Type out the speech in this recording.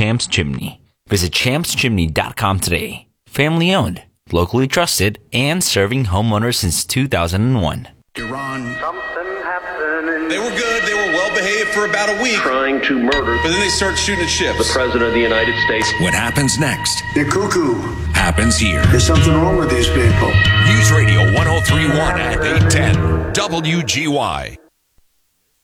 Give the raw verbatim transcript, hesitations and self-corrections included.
Champs Chimney. Visit champs chimney dot com today. Family owned, locally trusted, and serving homeowners since two thousand one. Iran. Something happening. They were good. They were well behaved for about a week. Trying to murder. But then they start shooting at ships. The President of the United States. What happens next? They're cuckoo. Happens here. There's something wrong with these people. News Radio one oh three point one at eight ten W G Y.